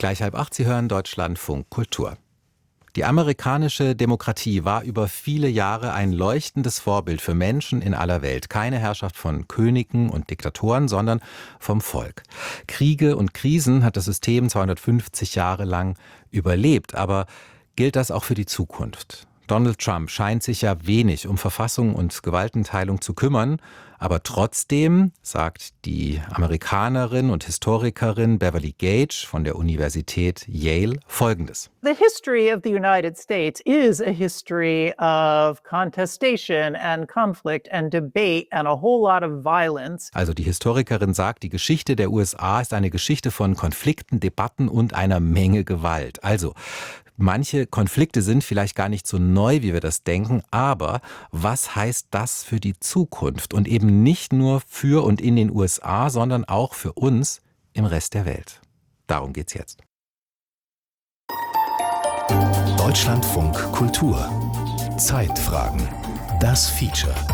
Gleich 7:30, Sie hören Deutschlandfunk Kultur. Die amerikanische Demokratie war über viele Jahre ein leuchtendes Vorbild für Menschen in aller Welt. Keine Herrschaft von Königen und Diktatoren, sondern vom Volk. Kriege und Krisen hat das System 250 Jahre lang überlebt. Aber gilt das auch für die Zukunft? Donald Trump scheint sich ja wenig um Verfassung und Gewaltenteilung zu kümmern. Aber trotzdem sagt die Amerikanerin und Historikerin Beverly Gage von der Universität Yale Folgendes. The history of the United States is a history of contestation and conflict and debate and a whole lot of violence. Also die Historikerin sagt, die Geschichte der USA ist eine Geschichte von Konflikten, Debatten und einer Menge Gewalt. Also manche Konflikte sind vielleicht gar nicht so neu, wie wir das denken, aber was heißt das für die Zukunft? Und eben nicht nur für und in den USA, sondern auch für uns im Rest der Welt. Darum geht's jetzt. Deutschlandfunk Kultur. Zeitfragen. Das Feature.